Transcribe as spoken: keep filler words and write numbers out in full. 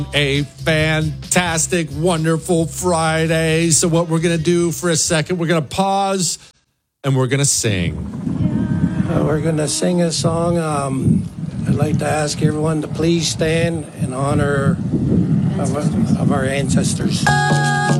a fantastic, wonderful Friday. So what we're going to do for a second, we're going to pause and we're going to sing. Uh, we're going to sing a song. Um, I'd like to ask everyone to please stand in honor of, of our ancestors.